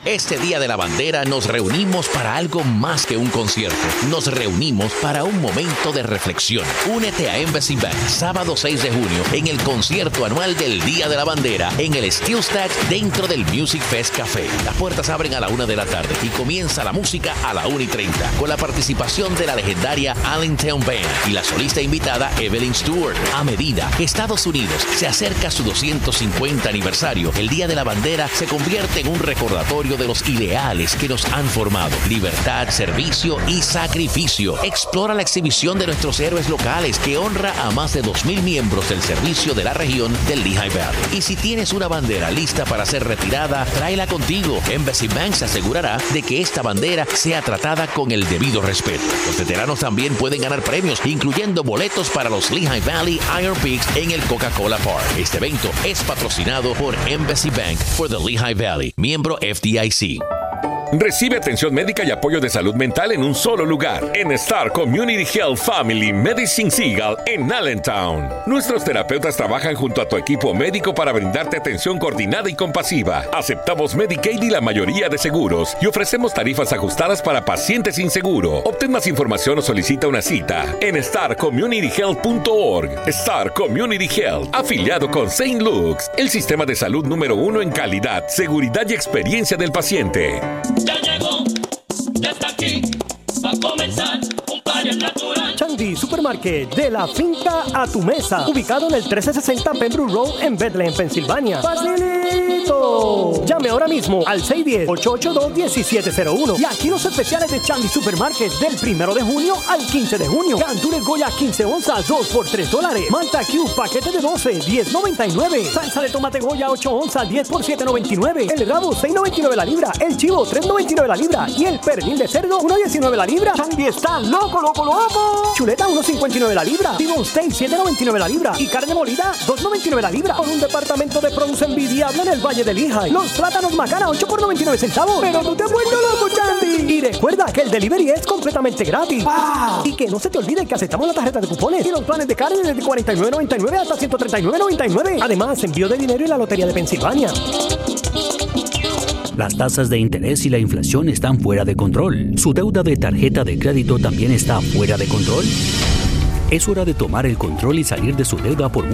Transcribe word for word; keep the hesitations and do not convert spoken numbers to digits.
Este Día de la Bandera nos reunimos para algo más que un concierto. Nos reunimos para un momento de reflexión. Únete a Embassy Bank sábado seis de junio en el concierto anual del Día de la Bandera en el Steel Stacks dentro del Music Fest Café. Las puertas abren a la una de la tarde y comienza la música a la una y treinta con la participación de la legendaria Allentown Band y la solista invitada Evelyn Stewart. A medida que Estados Unidos se acerca a su doscientos cincuenta aniversario, el Día de la Bandera se convierte en un recordatorio de los ideales que nos han formado: libertad, servicio y sacrificio. Explora la exhibición de nuestros héroes locales que honra a más de dos mil miembros del servicio de la región del Lehigh Valley. Y si tienes una bandera lista para ser retirada, tráela contigo. Embassy Bank se asegurará de que esta bandera sea tratada con el debido respeto. Los veteranos también pueden ganar premios, incluyendo boletos para los Lehigh Valley Iron Peaks en el Coca-Cola Park. Este evento es patrocinado por Embassy Bank for the Lehigh Valley, miembro F D I C. Recibe atención médica y apoyo de salud mental en un solo lugar, en Star Community Health Family Medicine Seagull en Allentown. Nuestros terapeutas trabajan junto a tu equipo médico para brindarte atención coordinada y compasiva. Aceptamos Medicaid y la mayoría de seguros y ofrecemos tarifas ajustadas para pacientes sin seguro. Obtén más información o solicita una cita en star community health punto org. Star Community Health, afiliado con Saint Luke's, el sistema de salud número uno en calidad, seguridad y experiencia del paciente. Ya llegó, ya está aquí, va a comenzar un party natural. Chandy Supermarket, de la finca a tu mesa, ubicado en el trece sesenta Pembroke Road en Bethlehem, Pensilvania. ¡Facilito! Llame ahora mismo al seis uno cero, ocho ocho dos, uno siete cero uno. Y aquí los especiales de Chandy Supermarket del primero de junio al quince de junio. Gandules Goya quince onzas, dos por tres dólares. Malta Cube, paquete de doce, diez noventa y nueve. Salsa de tomate Goya ocho onzas, diez por siete noventa y nueve. El rabo, seis noventa y nueve la libra. El chivo, tres noventa y nueve la libra. Y el pernil de cerdo, uno diecinueve la libra. Chandy está loco, loco, loco. Chuleta, uno cincuenta y nueve la libra. T-Bone Steak, siete noventa y nueve la libra. Y carne molida, dos noventa y nueve la libra. Con un departamento de produce envidiable en el Valle de Lehigh. Los plátanos Macana, ocho por noventa y nueve centavos. Pero tú te has vuelto loco, Chandy. Y recuerda que el delivery es completamente gratis. ¡Wow! Y que no se te olvide que aceptamos la tarjeta de cupones y los planes de carne desde cuarenta y nueve noventa y nueve hasta ciento treinta y nueve noventa y nueve. Además, envío de dinero y la Lotería de Pensilvania. Las tasas de interés y la inflación están fuera de control. ¿Su deuda de tarjeta de crédito también está fuera de control? Es hora de tomar el control y salir de su deuda por